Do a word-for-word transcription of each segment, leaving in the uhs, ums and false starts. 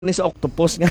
ni sa octopus nga.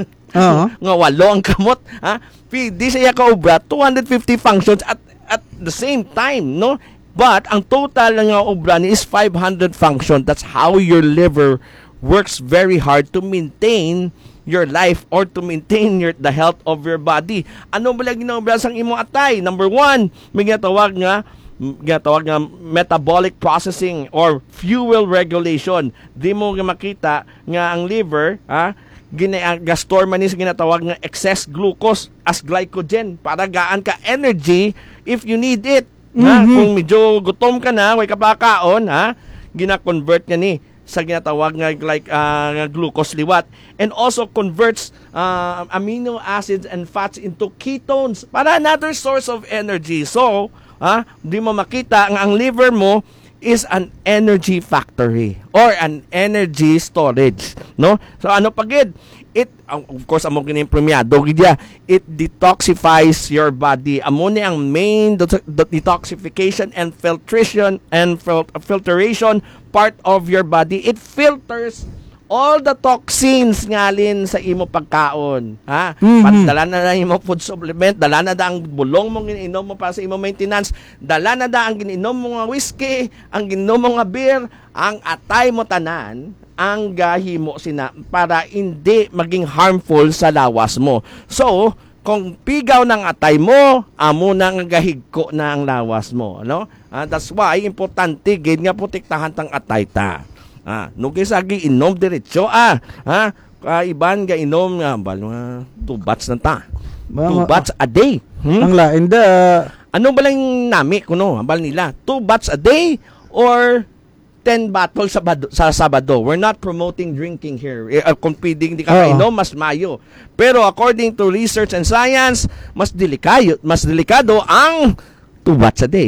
Oo. Nga walo ang kamot, ha? Pi di siya kaobra two hundred fifty functions at at the same time, no? But ang total nga obra ni is five hundred function. That's how your liver works very hard to maintain your life or to maintain your the health of your body. Ano ba lang ginaobra sang imong atay? Number one, may ginatawag nga ginatawag nga metabolic processing or fuel regulation. Di mo nga makita nga ang liver, ha, gina-store man ni sa ginatawag nga excess glucose as glycogen para gaan ka energy if you need it. Mm-hmm. Ha? Kung medyo gutom ka na, way kapakaon, ha, gina-convert nga ni sa ginatawag nga like uh, glucose liwat, and also converts uh, amino acids and fats into ketones para another source of energy. So, ah, di mo makita ang ang liver mo is an energy factory or an energy storage, no? So ano pagid? It of course amo kini premiado gidya. It detoxifies your body. Amo ni ang main detoxification and filtration and fil- filtration part of your body. It filters all the toxins ngalin sa imo pagkaon, ha? Mm-hmm. Dala na na imo food supplement, dala na da ang bulong mong iniinom mo para sa imo maintenance, dala na da ang giniinom mo nga whiskey, ang giniinom mo nga beer, ang atay mo tanan, ang gahimo sina para hindi maging harmful sa lawas mo. So, kung pigaw ng atay mo, amo na nga gahigko na ang lawas mo, no? Uh, that's why importante gid nga protektahan tang atay ta. Ah, no kaysa gi inom diretso ah. Ha? Uh, iban ga inom nga bal nga two bats na ta. Two bats a day. Hmm? Ang lain da. Ano ba lang nami kuno bal nila? Two bats a day or ten bottles sa Sabado, sa Sabado. We're not promoting drinking here. Uh, kung pwedeng di ka kainom, mas mayo. Pero according to research and science, mas delikado, mas delikado ang two bats a day.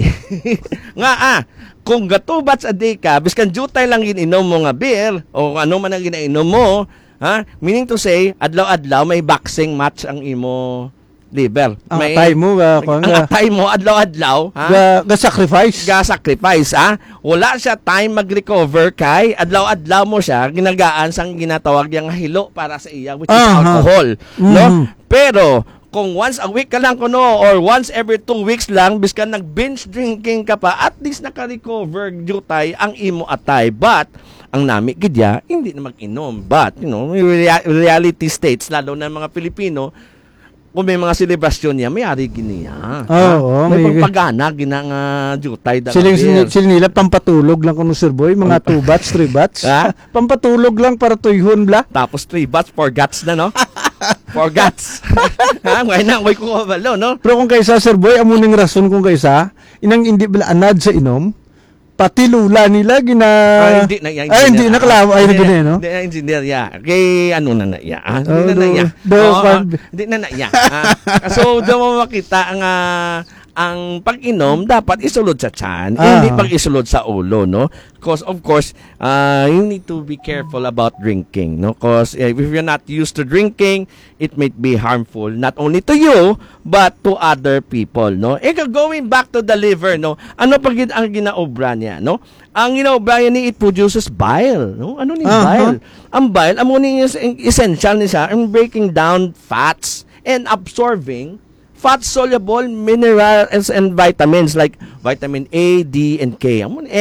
Nga ah, kung ga two bats a day ka, biskan jutay lang ininom mo nga beer o ano man ang ginainom mo, ha? Meaning to say, adlaw-adlaw may boxing match ang imo liver. Ang may, atay mo, ga, ang nga, atay mo, adlaw-adlaw, ha? Ga, ga sacrifice. Ga sacrifice, ha? Wala siya time mag-recover kay adlaw-adlaw mo siya, ginagaan sang ginatawag yang hilo para sa iya, which is uh-huh. alcohol. Mm-hmm. No? Pero, kung once a week ka lang kuno or once every two weeks lang biskan nag-binge drinking ka pa, at least naka-recover jutay ang imo atay. But ang nami gidya hindi na mag-inom. But you know, rea- reality states lalo na mga Pilipino, kung may mga selebrasyon niya, may ari giniya. Oo, oh, may pagpagana ginang uh, jutay da. Siling sil nila pampatulog lang kuno Sir Boy, mga two bats, three bats. Ha? Pampatulog lang para tuyhon bla. Tapos three bats, four guts na, no? For guts. Ha, ngay na, may kuha balo, no? Pero kung kaysa, Sir Boy, amuning rason kung kaysa, inang hindi bala anad sa inom, pati lula nila, gina... Ay, hindi na, ya, ay, hindi na kalawa, ay, na gina, no? Hindi na, engineer, ya. Kay, ano na na, ya. Ah, hindi oh, na na, ya. Do, oh, oh, hindi na na, ya. Ah, so, doon mo makita ang... Uh, ang pag-inom dapat isulod sa tiyan, ah. hindi pag isulod sa ulo, no? Because of course, uh, you need to be careful about drinking, no? Because uh, if you're not used to drinking, it might be harmful not only to you but to other people, no? E going back to the liver, no? Ano pag ang ginaobra niya, no? Ang ginaobra niya ni it produces bile, no? Ano ni uh-huh. bile? Ang bile, amo ni essential ni siya in breaking down fats and absorbing fat-soluble minerals and vitamins like vitamin A, D, and K.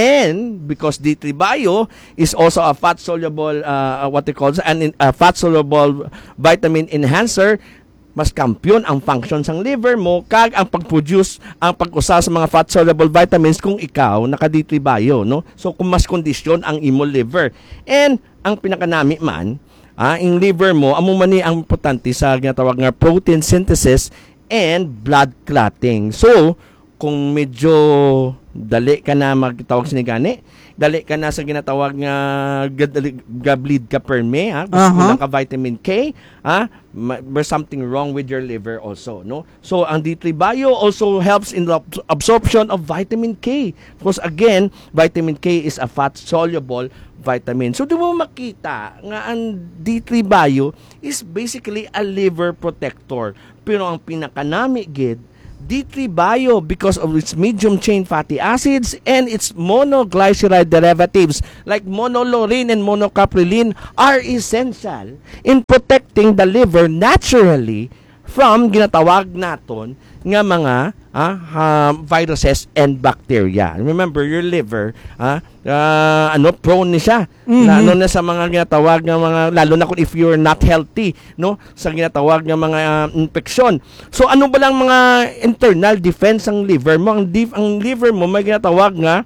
And because D three Bio is also a fat-soluble, uh, what they call an uh, fat-soluble vitamin enhancer, mas kampiyon ang function sang liver mo kag ang pag-produce, ang pag-usa sa mga fat-soluble vitamins kung ikaw naka D three Bio, no? So kung mas kondisyon ang imo liver. And ang pinakanami man, ah, ang liver mo, amo man ni ang importante sa ginatawag nga protein synthesis and blood clotting. So, kung medyo dali ka na magtawag sinigani, dali ka na sa ginatawag nga ga-bleed ka perme, ha? Gusto uh-huh. ka vitamin K, ha? There's something wrong with your liver also, no? So, ang D three Bio also helps in the absorption of vitamin K. Because again, vitamin K is a fat-soluble vitamin. So, di mo makita nga ang D three Bio is basically a liver protector. Pero ang pinakanami gid, D three Bio, because of its medium chain fatty acids and its monoglyceride derivatives like monolaurin and monocapryline, are essential in protecting the liver naturally from ginatawag naton nga mga ah, um, viruses and bacteria. Remember, your liver, ah, ah, ano, prone ni siya. Mhm. Na, ano na sa mga ginatawag nga mga, lalo na kung if you're not healthy, no, sa ginatawag nga mga ah, infeksyon. So, ano ba lang mga internal defense ang liver mo? Ang, dif- ang liver mo may ginatawag nga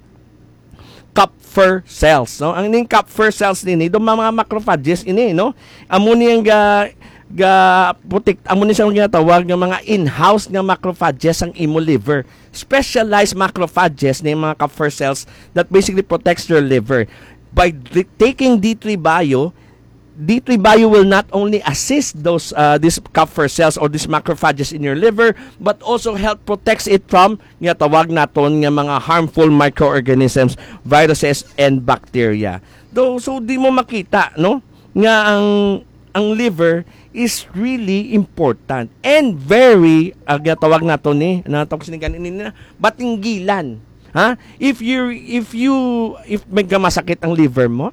Kupffer cells, no? Ang ning Kupffer cells din, ito mga macrophages ini, no? Amo niyang ga ga putik amo ni siyang ginatawag ng mga in-house nga macrophages ang imo liver, specialized macrophages na mga Kupffer cells that basically protects your liver. By d- taking D three Bio, D three Bio will not only assist those uh, these Kupffer cells or these macrophages in your liver, but also help protects it from ginatawag naton nga mga harmful microorganisms, viruses and bacteria. Though, so di mo makita, no, nga ang ang liver is really important and very uh, tawag nato ni natawag sinigan ini na batinggilan, ha? If you if you if may masakit ang liver mo,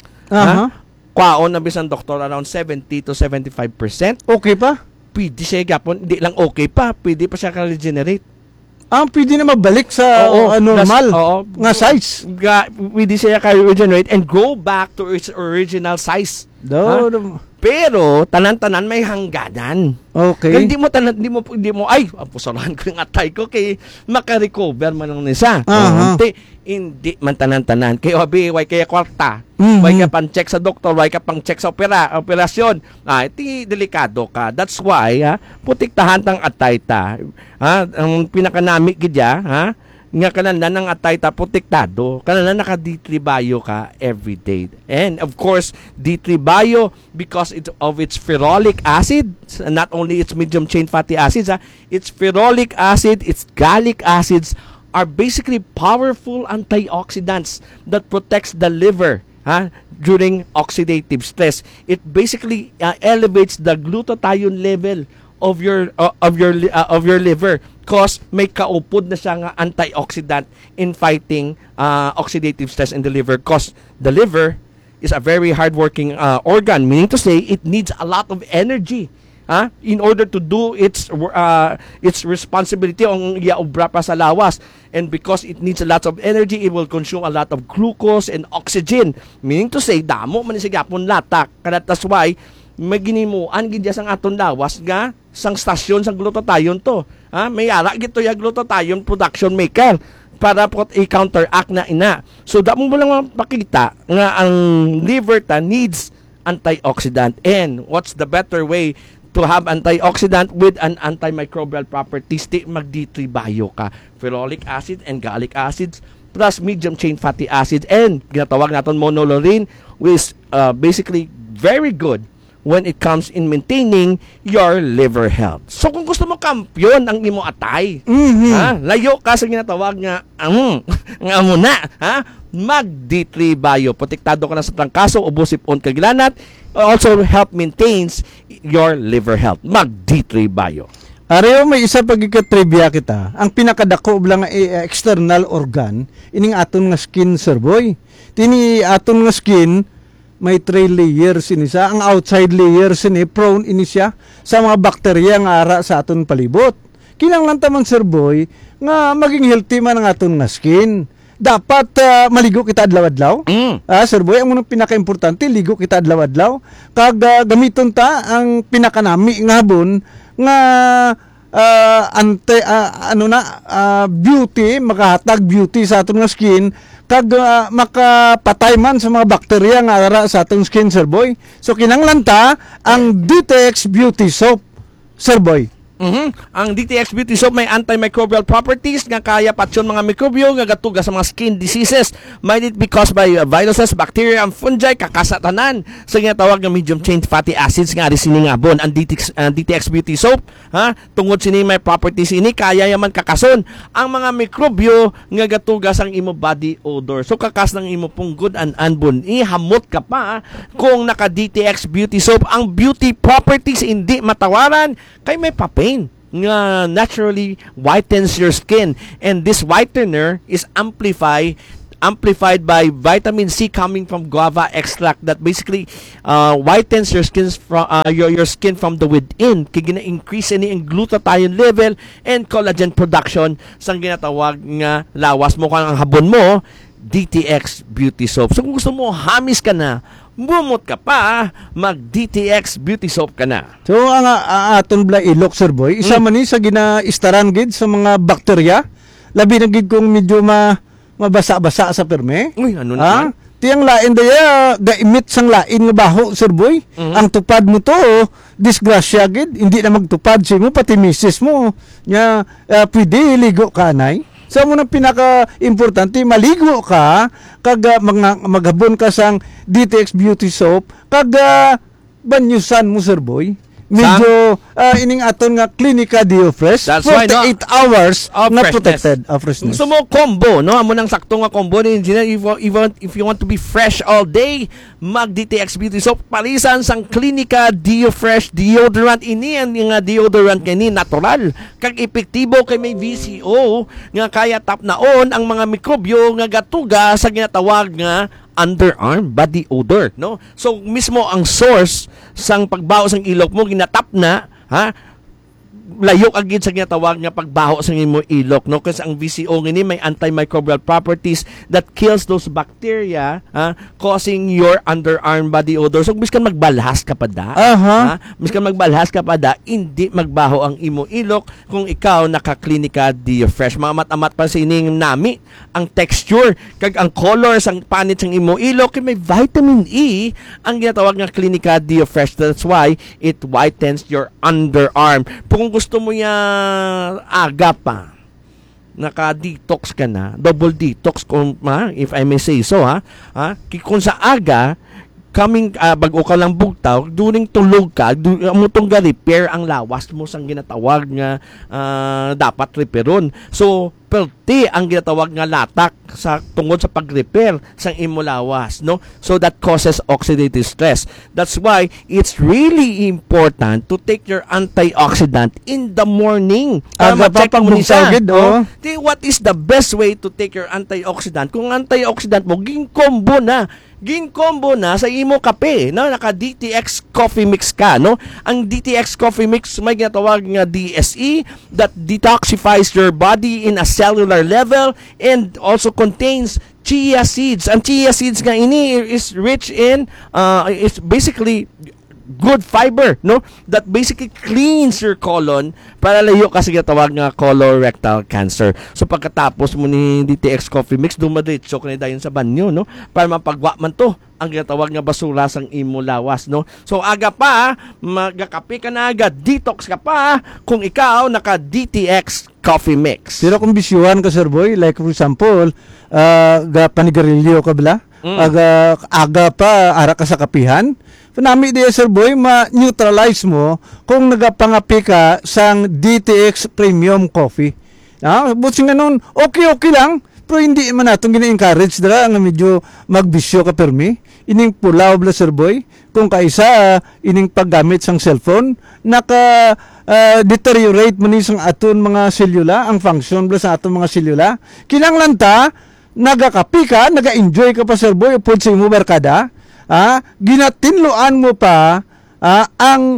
Aha. ha? Kwaon na bisan doktor around seventy to seventy-five percent. Okay pa? Pwede siya gapon, hindi lang okay pa, pwede pa siya ka-regenerate. Ah, pwede na mabalik sa Oo, uh, normal das- oo. nga size. Ga, pwede siya ka-regenerate and go back to its original size. Do, Ha? do- Pero tanan-tanan may hangganan. Okay. Kaya hindi mo tanan hindi mo hindi mo ay apusarahan ko yung atay ko kay maka-recover man lang nisa. Aha. Hindi hindi man tanan-tanan. Kay obi way kaya kwarta. Mhm. Way ka pang check sa doktor, way ka pang check sa opera, operasyon. Ah, iti delikado ka. That's why ha, putik tahan tang atay ta. Ha, ang pinakanami gidya, ha? Nga kanana ng atay ta protektado, kanana naka D three Bio ka every day. And of course, D three Bio, because it's of its ferrolic acid, not only its medium chain fatty acids, ha, its ferrolic acid, its gallic acids are basically powerful antioxidants that protects the liver, ha, during oxidative stress. It basically uh, elevates the glutathione level of your uh, of your li- uh, of your liver, cause may kaupod na siya nga antioxidant in fighting uh, oxidative stress in the liver, cause the liver is a very hardworking uh, organ, meaning to say it needs a lot of energy, ha, in order to do its uh, its responsibility ang iaobra pa sa lawas. And because it needs a lot of energy, it will consume a lot of glucose and oxygen, meaning to say damo man ni siya gapon latak. Kada that's why may ginimuan gid sang aton lawas nga sang stasyon sang glutathione to, ha, may ara gito ya glutathione production maker para po i-counteract na ina. So damo mo lang makita nga ang liver ta needs antioxidant, and what's the better way to have antioxidant with an antimicrobial properties? Di mag D three Bio ka, ferrolic acid and gallic acids plus medium chain fatty acids and ginatawag naton monolaurin, which uh, basically very good when it comes in maintaining your liver health. So kung gusto mo kampyon ang imo atay, Mhm. ha, layo ka sa ginatawag nga ang nga mo na, ha, mag D three Bio, protektado ka na sa trangkaso, ubosipon kagilanat, also help maintains your liver health. Mag D three Bio. Areo, may isa pagika-trivia kita. Ang pinakadako lang nga eh, external organ, ining aton nga skin, sir boy. Tini aton nga skin, may three layers ini siya. Ang outside layers ini prone ini siya sa mga bakterya nga ara sa aton palibot. Kinahanglan tamang, sir boy, nga maging healthy man ang aton nga skin. Dapat ah, maligo kita adlaw-adlaw. Mm. Ah, sir boy, ang unang pinaka-importante, ligo kita adlaw-adlaw. Kag ah, gamiton ta ang pinakanami nga habon nga ah, ante ah, ano na ah, beauty, makahatag beauty sa aton nga skin, kag ah, makapatay man sa mga bakterya nga ara sa atong skin, sir boy. So kinahanglan ta ang D T X Beauty Soap, sir boy. Mhm. Ang D T X Beauty Soap may antimicrobial properties nga kaya patyon mga mikrobyo nga gatuga sa mga skin diseases. Might it be caused by uh, viruses, bacteria, and fungi, kakasatanan sa ginatawag nga medium chain fatty acids nga ari sini nga bon. Ang D T X, uh, D T X Beauty Soap, ha, tungod sini may properties ini kaya yaman kakason ang mga mikrobyo nga gatuga sang imo body odor. So kakas ng imo pong good and unbon. Ihamot ka pa kung naka D T X Beauty Soap. Ang beauty properties hindi matawaran kay may papain. nga naturally whitens your skin, and this whitener is amplified amplified by vitamin C coming from guava extract that basically uh, whitens your skin from uh, your your skin from the within. Kaya gina-increase ini ang glutathione level and collagen production sang ginatawag nga lawas mo kang habon mo, D T X Beauty Soap. So kung gusto mo hamis ka na, bumot ka pa, mag D T X Beauty Soap ka na. So ang uh, aton bla ilok sir boy, isa Mm. man ni sa gina-istaran gid sa mga bakterya, labi na gid kung medyo ma mabasa-basa sa perme. Uy, ano Ha? naman? Tiyang lain daya ga-emit sang lain nga baho sir boy. Mhm. Ang tupad mo to disgrasya gid, hindi na magtupad si mo pati misis mo. Nya uh, pwede ligo ka nay. Sa mo nang pinaka-importante, maligo ka kag uh, mga maghabon ka sang D T X Beauty Soap kag uh, banyusan mo sir boy. Medyo uh, ining aton nga Clinica Diofresh That's why, no? forty-eight hours Of na freshness. protected of freshness. Gusto mo combo, no? Amo nang sakto nga combo ni engineer. If, you- if, you want, if you want to be fresh all day, mag D T X Beauty Soap. Palisan sang Clinica Diofresh deodorant. Ini ang nga deodorant kini natural. Kag epektibo kay may V C O nga kaya tapnaon ang mga mikrobyo nga gatuga sa ginatawag nga underarm body odor, no? So mismo ang source sang pagbaho sang ilok mo ginatap na, ha? Layok agid sa ginatawag nga pagbaho sa imo ilok, no? Kasi ang V C O ngini may antimicrobial properties that kills those bacteria, ha, causing your underarm body odor. So biskan magbalhas ka pa da, Aha. ha? Biskan magbalhas ka pa da, hindi magbaho ang imo ilok kung ikaw naka-Clinica Diofresh. Mga matamat pa sa ining nami ang texture kag ang color sang panit sang imo ilok kay may vitamin E ang ginatawag nga Clinica Diofresh. That's why it whitens your underarm. Kung gusto mo ya aga pa, naka-detox ka na, double detox kung ha, if I may say so, ha, ha? Ki- kung sa aga coming uh, bago ka lang bugtaw during tulog ka du, mo tong ga repair ang lawas mo sang ginatawag nga ah, dapat repairon. So perti ang ginatawag nga latak sa tungod sa pag-repair sang imo lawas, no? So that causes oxidative stress. That's why it's really important to take your antioxidant in the morning. Para Aga pa ma-check pang mo ni bugtaw siya, gid, no? oh. Di, what is the best way to take your antioxidant? Kung antioxidant mo, ging combo na. Ging combo na sa imo kape, no? Naka D T X coffee mix ka, no? Ang D T X coffee mix may ginatawag nga D S E that detoxifies your body in a cellular level and also contains chia seeds. Ang chia seeds nga ini is rich in uh, is basically good fiber, no? That basically cleans your colon para layo kasi ginatawag nga colorectal cancer. So pagkatapos mo ni D T X coffee mix, dumadiretso ka na dayon sa banyo, no? Para mapagwa man to ang ginatawag nga basura sang imo lawas, no? So aga pa, magakape ka na aga, detox ka pa kung ikaw naka D T X coffee mix. Pero kung bisyuhan ka sir boy, like for example, uh, ga panigarilyo ka bala, Mm. aga, aga pa ara ka sa kapihan, panami diya sir boy, ma-neutralize mo kung nagapangapi ka sang D T X premium coffee. Ah, buti nga nun, okay-okay lang, pero hindi man natong gina-encourage dara nga medyo magbisyo ka permi. Ining pulaw bla sir boy, kung kaisa uh, ining paggamit sang cellphone, naka uh, deteriorate man isang aton mga selula, ang function bla sa aton mga selula. Kinanglan ta, nagakapi ka, naga-enjoy ka pa sir boy, upod sa imo barkada, ah, ginatinloan mo pa ah, ang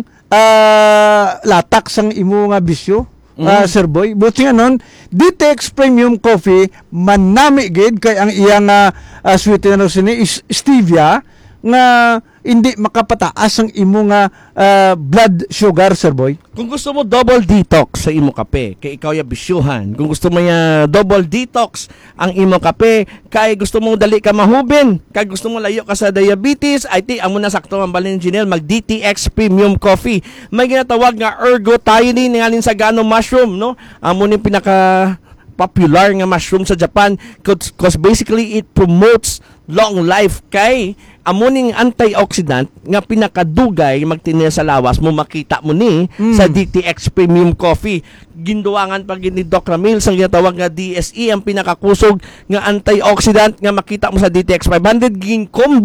ah, latak sang imo nga bisyo. Ah, sir boy, buti nga nun, D T X Premium Coffee, manami gid kay ang iyang uh, uh, sweetener sini is stevia nga hindi makapataas ang imo nga uh, blood sugar, sir boy. Kung gusto mo double detox sa imo kape, kay ikaw ya bisyuhan. Kung gusto mo ya double detox ang imo kape, kay gusto mo dali ka mahubin, kay gusto mo layo ka sa diabetes, ay ti amo na sakto ang balin engineer mag D T X Premium Coffee. May ginatawag nga ergothioneine ngalin sa gano mushroom, no? Amo ni pinaka popular nga mushroom sa Japan because basically it promotes long life kay amuning antioxidant nga pinakadugay magtinil sa lawas mo makita mo ni Mm. sa D T X Premium Coffee. Ginduwangan pag ni Doc Ramil sa ginatawag nga D S E ang pinakakusog nga antioxidant nga makita mo sa D T X five hundred ging combo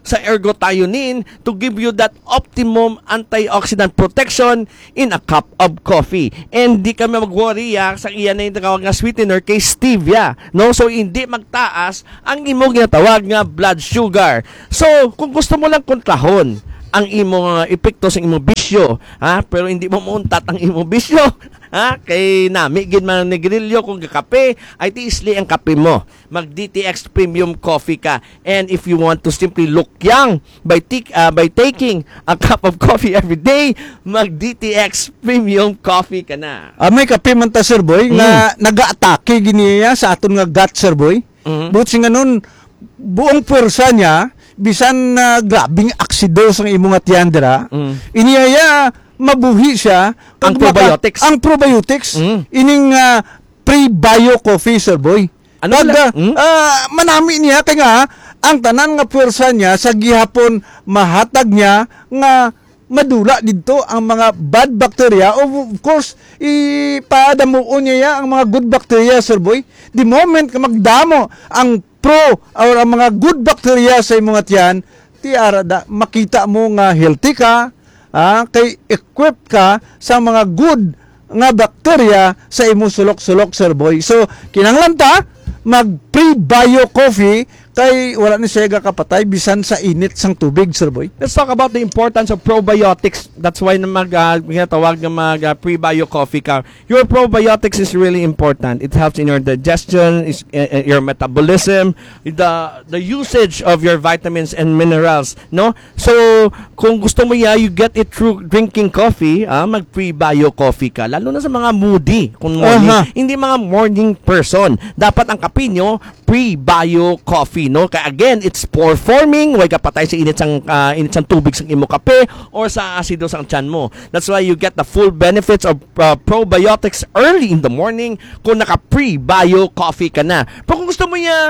sa ergothioneine to give you that optimum antioxidant protection in a cup of coffee. And di kami mag-worry ah, sa iyan na yung tawag nga sweetener kay stevia. No? So, hindi magtaas ang imong ginatawag nga blood sugar. So, kung gusto mo lang kontrahon ang imong uh, epekto sa imong bisyo, ha? Pero hindi mo muuntat ang imong bisyo, ha? Kay nami gid man negrilyo kung kape ay tiisli ang kape mo. Mag D T X premium coffee ka. And if you want to simply look young by tik uh, by taking a cup of coffee every day, mag D T X premium coffee ka na. Ah, may kape man ta, Sir Boy, Mm. nga nag-aatake giniya sa aton nga gut, Sir Boy. Mhm. But singa nun, buong pwersa niya, bisan na grabing aksido sa imong atyandra, Mm. iniyaya mabuhi siya Ang kag maka- probiotics. ang probiotics Mm. ining uh, pre-bio coffee, Sir Boy. Ano Kag, wala? ah, Mm? ah, manami niya kay nga ang tanan nga pwersa niya sa gihapon mahatag niya nga madula dito ang mga bad bacteria. Of, of course, ipaadamuon niya ang mga good bacteria, Sir Boy. The moment ka magdamo ang pro or ang mga good bacteria sa imong tiyan, ti arada makita mo nga healthy ka, ah, kay equip ka sa mga good nga bacteria sa imong sulok-sulok, Sir Boy. So, kinahanglan ta mag pre-bio coffee kay wala ni siya kapatay bisan sa init sang tubig, Sir Boy. Let's talk about the importance of probiotics. That's why na mag uh, ginatawag na mag uh, pre-bio coffee ka. Your probiotics is really important. It helps in your digestion, is, uh, your metabolism, the the usage of your vitamins and minerals, no? So, kung gusto mo ya, you get it through drinking coffee, ah, mag pre-bio coffee ka. Lalo na sa mga moody, kung morning, Aha. hindi mga morning person. Dapat ang kape nyo, pre-bio coffee, no? Kaya again, it's pore forming, way kapatay sa init sang uh, init sang tubig sang imo kape or sa asido sang tiyan mo. That's why you get the full benefits of uh, probiotics early in the morning kung naka pre-bio coffee ka na. Pero kung gusto mo ya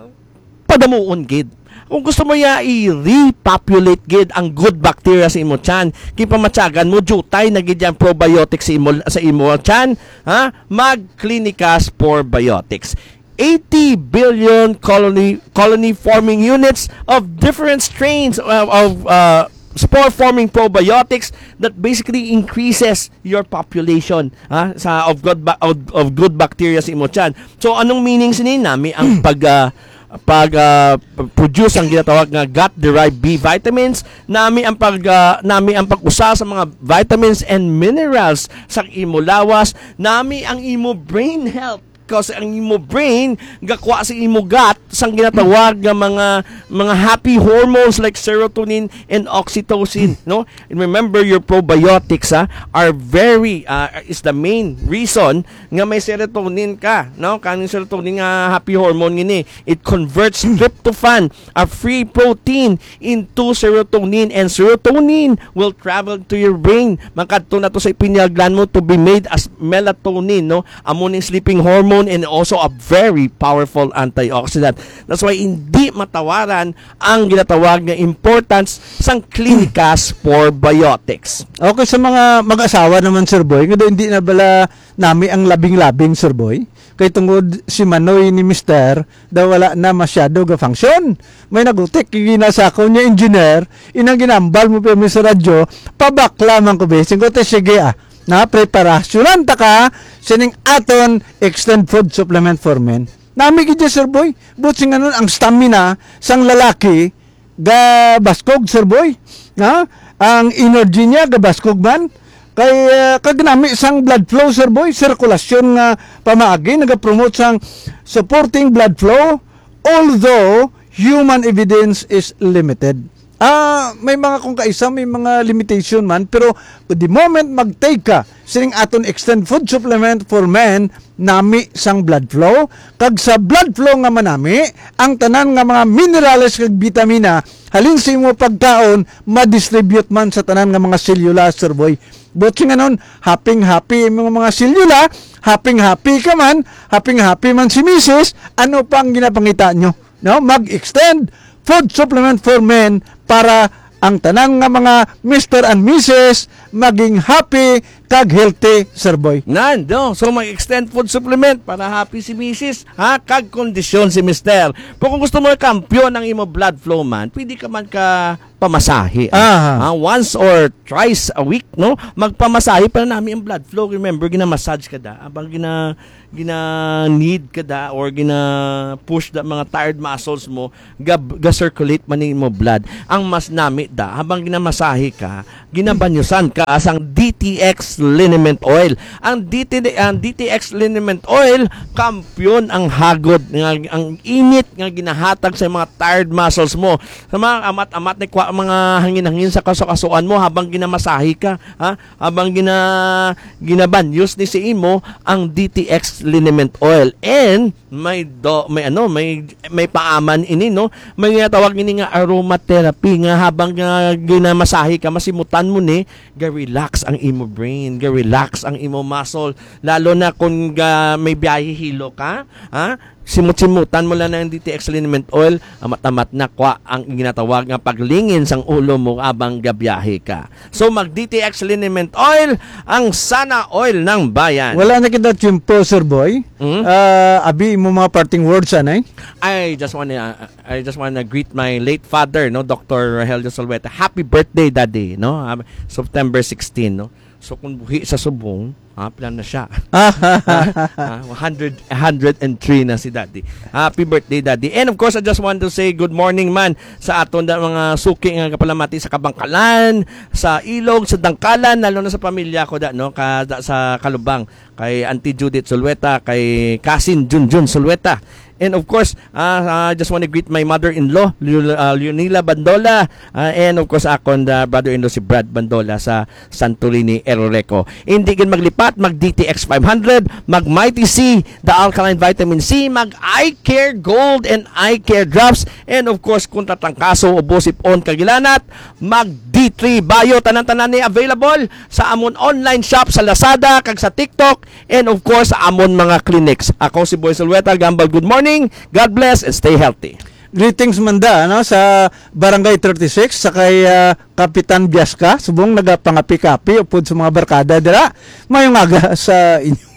padamuon gid, kung gusto mo ya i-repopulate gid ang good bacteria sa imo tiyan, kay pamatsagan mo jutay na gid yan probiotics sa imo sa imo tiyan, ha? Mag Clinicas Probiotics. eighty billion colony colony forming units of different strains of, of uh, spore forming probiotics that basically increases your population ha, sa of good ba- of, of good bacteria sa imo tiyan. So anong meaning sinin nami ang pag uh, pag uh, produce ang ginatawag nga gut derived B vitamins, nami ang pag uh, nami ang pag-usa sa mga vitamins and minerals sa imo lawas, nami ang imo brain health kasi ang imo brain gakwa sa imo gut sang ginatawag nga mga mga happy hormones like serotonin and oxytocin, no? And remember, your probiotics ah, are very uh, is the main reason nga may serotonin ka, no? Kaning serotonin nga happy hormone ngini, it converts tryptophan, a free protein, into serotonin, and serotonin will travel to your brain makadto na to sa pineal gland mo to be made as melatonin, no? Amo ning sleeping hormone and also a very powerful antioxidant. That's why hindi matawaran ang ginatawag na importance sang Clinicas Probiotics. Okay, sa mga mag-asawa naman, Sir Boy, nga hindi na bala nami ang labing-labing, Sir Boy. Kay tungod si Manoy ni Mister daw wala na masyado ga function. May nagutik, ginasakaw niya engineer, inang ginambal mo pa sa radyo, pabakla man ko besing ko, te sige ah, na preparasyonan ta ka sining aton extend food supplement for men. Nami gid Sir Boy, but sing anon ang stamina sang lalaki ga baskog, Sir Boy. Ha? Ang energy niya ga baskog man. Kay uh, kag nami sang blood flow, Sir Boy, sirkulasyon nga pamaagi naga-promote sang supporting blood flow, although human evidence is limited. Ah, may mga kung kaisa may mga limitation man, pero the moment mag-take ka sining aton extend food supplement for men, nami sang blood flow, kag sa blood flow nga manami ang tanan nga mga minerales kag vitamina halin sa imo pagkaon ma-distribute man sa tanan nga mga selula, Sir Boy. But nga nun, happy-happy mga mga selula, happy-happy ka man, happy-happy man si Missus, ano pang ginapangita nyo? No? Mag-extend food supplement for men para ang tanan nga mga Mister and Missus maging happy kag healthy, Sir Boy. Nando, so mag-extend food supplement para happy si Missus ha, kag kondisyon si Mister. Pero kung gusto mo kampiyon ng imo blood flow man, pwede ka man ka pamasahe. Aha. Ah, once or twice a week, no? Magpamasahe para namin ang blood flow. Remember, gina-massage ka da, abang gina gina need ka da or gina push da mga tired muscles mo, ga, ga circulate man mo blood. Ang mas nami da, habang ginamasahe ka, ginabanyusan ka asang D T X liniment oil. Ang D T ang D T X liniment oil, kampyon ang hagod nga ang init nga ginahatag sa mga tired muscles mo. Sa mga amat-amat ni kwa mga hangin-hangin sa kasukasuan mo habang ginamasahe ka, ha? Habang gina ginabanyos ni si imo ang D T X liniment oil, and may do, may ano may may paaman ini, no, may tawag ini nga aromatherapy nga habang nga ginamasahe ka masimutan mo ni ga relax ang imo brain, ga relax ang imo muscle, lalo na kung ga, may biyahe hilo ka, ha, simut-simutan mo lang ng D T X liniment oil, amat-amat na kwa ang ginatawag nga paglingin sang ulo mo abang gabiyahe ka. So mag D T X liniment oil, ang sana oil ng bayan. Wala na kita chimpo, Sir Boy. Hmm? Ah, abi mo mga parting words anay. I just want to I just want to greet my late father, no, Doctor Rogelio Solweta. Happy birthday, Daddy, no? Um, September sixteenth, no. So kung buhi sa subong, ha, plan na siya. Ah, one hundred, one hundred three na si Daddy. Happy birthday, Daddy. And of course, I just want to say good morning man sa aton da mga suki nga kapalamati sa Kabangkalan, sa Ilog, sa Dangkalan, lalo na sa pamilya ko da, no, ka, da, sa Kalubang, kay Auntie Judith Solweta, kay Cousin Junjun Solweta. And of course, uh, I just want to greet my mother-in-law, uh, Leonila Bandola, uh, and of course, akong the brother-in-law si Brad Bandola sa Santorini, Eroreco. Hindi gan maglipat, mag D T X five hundred, mag Mighty C, the Alkaline Vitamin C, mag Eye Care Gold and Eye Care Drops, and of course, kung tatangkaso o busip-on kagilanat, mag D three Bio, tanan-tanan ni available sa amon online shop sa Lazada, kag sa TikTok, and of course, sa amon mga clinics. Ako si Boy Solweta, Gambal, good morning. God bless and stay healthy. Greetings manda, ano, sa Barangay thirty-six sa kay ah, Kapitan Biasca, subong nagapangapi-kapi upod sa mga barkada dira. Mayong aga sa inyo.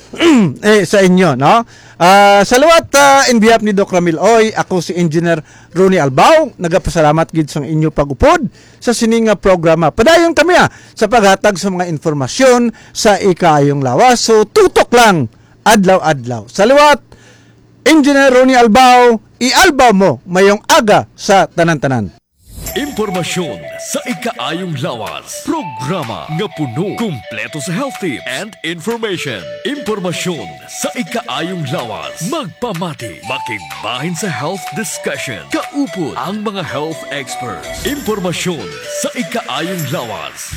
eh sa inyo, no? Ah, salawat uh, in behalf ni Doc Ramil Oy, ako si Engineer Ronnie Albao, nagapasalamat gid sa inyo pag-upod sa sininga programa. Padayon kami ah, sa paghatag sa mga informasyon sa ikayong lawas. So tutok lang adlaw-adlaw. Salawat Engineer Ronnie Albao, i-albaw mo mayong aga sa tanan-tanan. Impormasyon sa ikaayong lawas. Programa nga puno, kumpleto sa health tips and information. Impormasyon sa ikaayong lawas. Magpamati, makigbahin sa health discussion. Kaupod ang mga health experts. Impormasyon sa ikaayong lawas.